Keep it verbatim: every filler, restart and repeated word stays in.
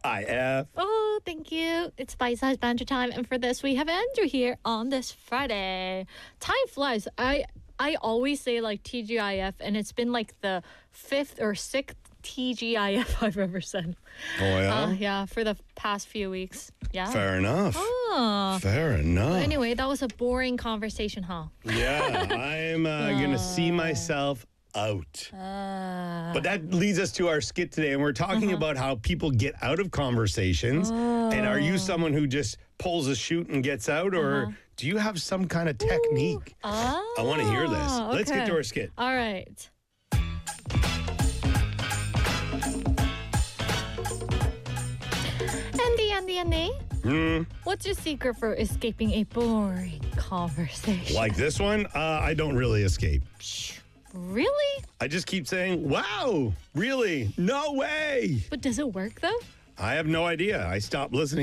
I F. Oh, thank you. It's Bite Size Banter time. And for this, we have Andrew here on this Friday. Time flies. I I always say like T G I F, and it's been like the fifth or sixth T G I F I've ever said. Oh, yeah? Uh, yeah, for the past few weeks. Yeah. Fair enough. Oh. Fair enough. Anyway, that was a boring conversation, huh? Yeah, I'm uh, going to see myself out. Uh, But that leads us to our skit today, and we're talking Uh-huh. about how people get out of conversations. And are Oh. you someone who just pulls a chute and gets out, or Uh-huh. do you have some kind of technique? oh, I want to hear this. Let's get okay. to our skit. All right. Andy, Andy, Andy. Hmm, What's your secret for escaping a boring conversation? like this one, uh, I don't really escape. Really? I just keep saying, wow, really? No way. But does it work though? I have no idea. I stopped listening.